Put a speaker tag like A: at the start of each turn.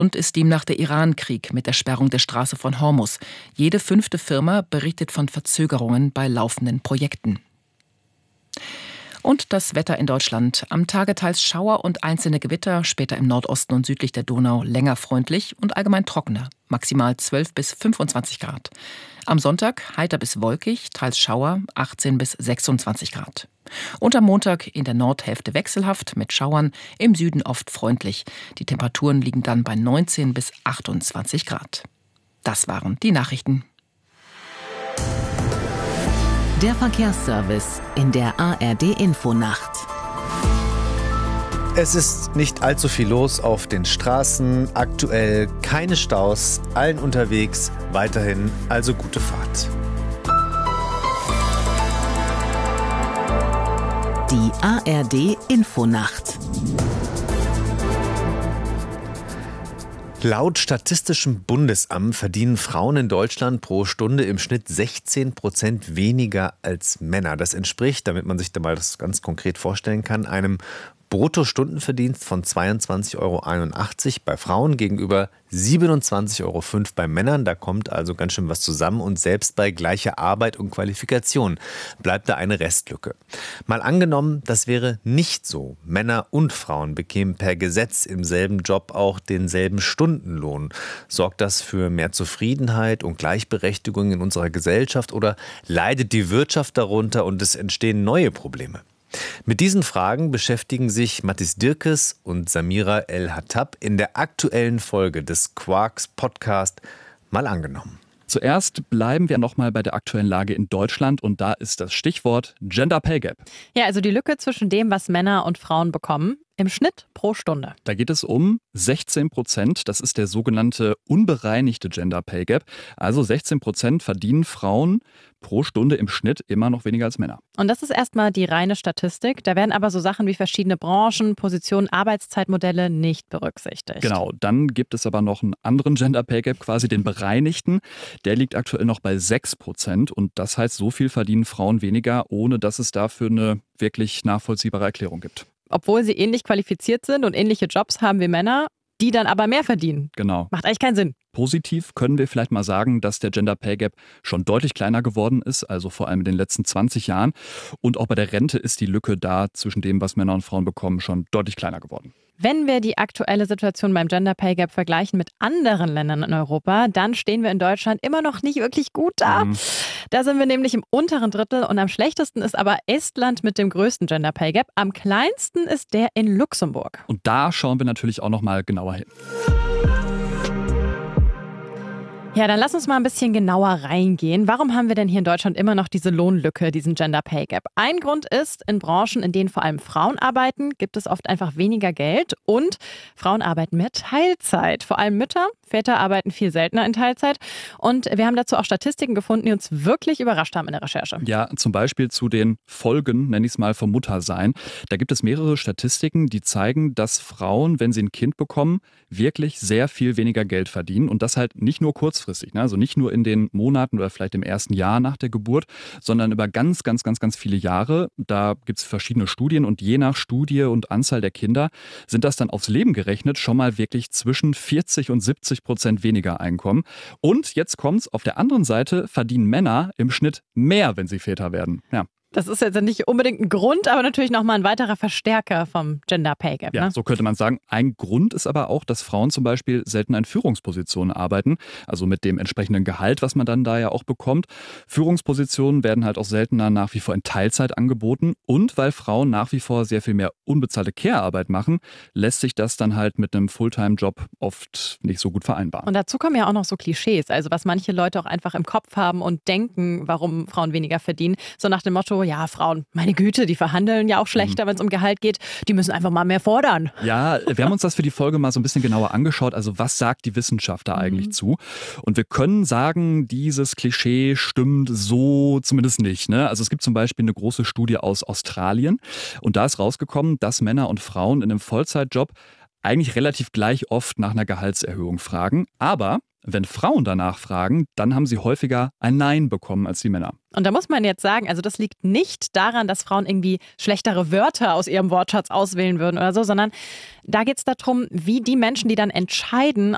A: Und ist demnach der Iran-Krieg mit der Sperrung der Straße von Hormuz. Jede 5. Firma berichtet von Verzögerungen bei laufenden Projekten. Und das Wetter in Deutschland. Am Tage teils Schauer und einzelne Gewitter, später im Nordosten und südlich der Donau länger freundlich und allgemein trockener. Maximal 12 bis 25 Grad. Am Sonntag heiter bis wolkig, teils Schauer, 18 bis 26 Grad. Und am Montag in der Nordhälfte wechselhaft mit Schauern, im Süden oft freundlich. Die Temperaturen liegen dann bei 19 bis 28 Grad. Das waren die Nachrichten.
B: Der Verkehrsservice in der ARD-Infonacht.
C: Es ist nicht allzu viel los auf den Straßen, aktuell keine Staus, allen unterwegs, weiterhin also gute Fahrt.
B: Die ARD-Infonacht.
C: Laut Statistischem Bundesamt verdienen Frauen in Deutschland pro Stunde im Schnitt 16% weniger als Männer. Das entspricht, damit man sich da mal das ganz konkret vorstellen kann, einem Bruttostundenverdienst von 22,81 € bei Frauen gegenüber 27,05 € bei Männern. Da kommt also ganz schön was zusammen und selbst bei gleicher Arbeit und Qualifikation bleibt da eine Restlücke. Mal angenommen, das wäre nicht so. Männer und Frauen bekämen per Gesetz im selben Job auch denselben Stundenlohn. Sorgt das für mehr Zufriedenheit und Gleichberechtigung in unserer Gesellschaft oder leidet die Wirtschaft darunter und es entstehen neue Probleme? Mit diesen Fragen beschäftigen sich Mathis Dirkes und Samira El-Hattab in der aktuellen Folge des Quarks Podcast Mal angenommen.
D: Zuerst bleiben wir nochmal bei der aktuellen Lage in Deutschland und da ist das Stichwort Gender Pay Gap.
E: Ja, also die Lücke zwischen dem, was Männer und Frauen bekommen, im Schnitt pro Stunde.
D: Da geht es um 16%. Das ist der sogenannte unbereinigte Gender Pay Gap. Also 16% verdienen Frauen pro Stunde im Schnitt immer noch weniger als Männer.
E: Und das ist erstmal die reine Statistik. Da werden aber so Sachen wie verschiedene Branchen, Positionen, Arbeitszeitmodelle nicht berücksichtigt.
D: Genau, dann gibt es aber noch einen anderen Gender Pay Gap, quasi den bereinigten. Der liegt aktuell noch bei 6%. Und das heißt, so viel verdienen Frauen weniger, ohne dass es dafür eine wirklich nachvollziehbare Erklärung gibt.
E: Obwohl sie ähnlich qualifiziert sind und ähnliche Jobs haben wie Männer, die dann aber mehr verdienen.
D: Genau.
E: Macht eigentlich keinen Sinn.
D: Positiv können wir vielleicht mal sagen, dass der Gender Pay Gap schon deutlich kleiner geworden ist, also vor allem in den letzten 20 Jahren. Und auch bei der Rente ist die Lücke da zwischen dem, was Männer und Frauen bekommen, schon deutlich kleiner geworden.
E: Wenn wir die aktuelle Situation beim Gender Pay Gap vergleichen mit anderen Ländern in Europa, dann stehen wir in Deutschland immer noch nicht wirklich gut da. Da sind wir nämlich im unteren Drittel und am schlechtesten ist aber Estland mit dem größten Gender Pay Gap. Am kleinsten ist der in Luxemburg.
D: Und da schauen wir natürlich auch noch mal genauer hin.
E: Ja, dann lass uns mal ein bisschen genauer reingehen. Warum haben wir denn hier in Deutschland immer noch diese Lohnlücke, diesen Gender Pay Gap? Ein Grund ist, in Branchen, in denen vor allem Frauen arbeiten, gibt es oft einfach weniger Geld und Frauen arbeiten mehr Teilzeit. Vor allem Mütter, Väter arbeiten viel seltener in Teilzeit. Und wir haben dazu auch Statistiken gefunden, die uns wirklich überrascht haben in der Recherche.
D: Ja, zum Beispiel zu den Folgen, nenne ich es mal, vom Muttersein. Da gibt es mehrere Statistiken, die zeigen, dass Frauen, wenn sie ein Kind bekommen, wirklich sehr viel weniger Geld verdienen. Und das halt nicht nur kurzfristig, ne? Also nicht nur in den Monaten oder vielleicht im ersten Jahr nach der Geburt, sondern über ganz viele Jahre. Da gibt es verschiedene Studien und je nach Studie und Anzahl der Kinder sind das dann aufs Leben gerechnet schon mal wirklich zwischen 40% und 70% weniger Einkommen. Und jetzt kommt's, auf der anderen Seite verdienen Männer im Schnitt mehr, wenn sie Väter werden. Ja.
E: Das ist jetzt nicht unbedingt ein Grund, aber natürlich nochmal ein weiterer Verstärker vom Gender Pay Gap.
D: Ja, so könnte man sagen. Ein Grund ist aber auch, dass Frauen zum Beispiel selten in Führungspositionen arbeiten, also mit dem entsprechenden Gehalt, was man dann da ja auch bekommt. Führungspositionen werden halt auch seltener nach wie vor in Teilzeit angeboten und weil Frauen nach wie vor sehr viel mehr unbezahlte Care-Arbeit machen, lässt sich das dann halt mit einem Fulltime-Job oft nicht so gut vereinbaren.
E: Und dazu kommen ja auch noch so Klischees, also was manche Leute auch einfach im Kopf haben und denken, warum Frauen weniger verdienen. So nach dem Motto, ja, Frauen, meine Güte, die verhandeln ja auch schlechter, wenn es um Gehalt geht. Die müssen einfach mal mehr fordern.
D: Ja, wir haben uns das für die Folge mal so ein bisschen genauer angeschaut. Also was sagt die Wissenschaft da eigentlich zu? Und wir können sagen, dieses Klischee stimmt so zumindest nicht. Ne? Also es gibt zum Beispiel eine große Studie aus Australien. Und da ist rausgekommen, dass Männer und Frauen in einem Vollzeitjob eigentlich relativ gleich oft nach einer Gehaltserhöhung fragen. Aber wenn Frauen danach fragen, dann haben sie häufiger ein Nein bekommen als die Männer.
E: Und da muss man jetzt sagen, also das liegt nicht daran, dass Frauen irgendwie schlechtere Wörter aus ihrem Wortschatz auswählen würden oder so, sondern da geht es darum, wie die Menschen, die dann entscheiden,